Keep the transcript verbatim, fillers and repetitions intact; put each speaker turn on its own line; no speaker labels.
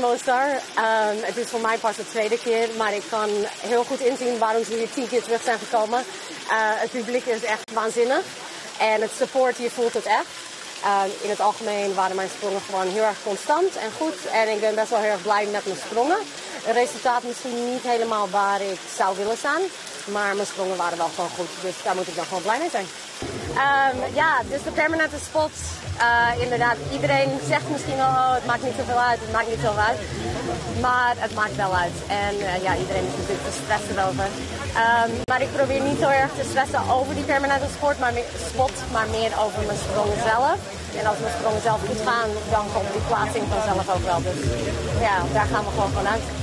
rollercoaster. Um, het is voor mij pas de tweede keer, maar ik kan heel goed inzien waarom ze hier tien keer terug zijn gekomen. Uh, het publiek is echt waanzinnig en het support, je voelt het echt. Uh, in het algemeen waren mijn sprongen gewoon heel erg constant en goed. En ik ben best wel heel erg blij met mijn sprongen. Het resultaat misschien niet helemaal waar ik zou willen staan. Maar mijn sprongen waren wel gewoon goed. Dus daar moet ik dan gewoon blij mee zijn. Um, ja, dus de permanente spot. Uh, inderdaad, iedereen zegt misschien wel, oh, het maakt niet zoveel uit, het maakt niet zoveel uit. Maar het maakt wel uit. En uh, ja, iedereen is natuurlijk te stressen erover. Um, maar ik probeer niet zo erg te stressen over die permanente sport, maar meer, spot, maar meer over mijn sprongen zelf. En als mijn sprongen zelf goed gaan, dan komt die plaatsing vanzelf ook wel. Dus ja, daar gaan we gewoon vanuit.